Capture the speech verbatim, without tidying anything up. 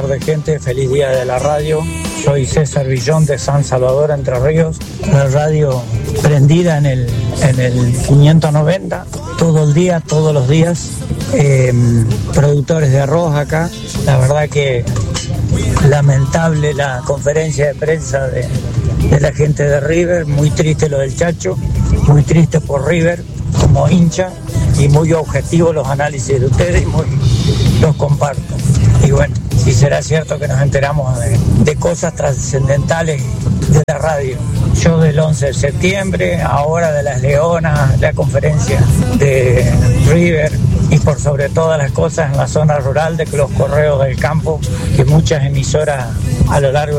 tardes, gente. Feliz día de la radio. Soy César Villón de San Salvador, Entre Ríos. La radio prendida en el, en el quinientos noventa, todo el día, todos los días. Eh, productores de arroz acá. La verdad que lamentable la conferencia de prensa de, de la gente de River. Muy triste lo del Chacho. Muy triste por River como hincha. Y muy objetivo los análisis de ustedes y muy, los comparto. Y bueno, si será cierto que nos enteramos de, de cosas trascendentales de la radio. Yo del once de septiembre, ahora de las Leonas, la conferencia de River y por sobre todas las cosas en la zona rural de los correos del campo, que muchas emisoras a lo largo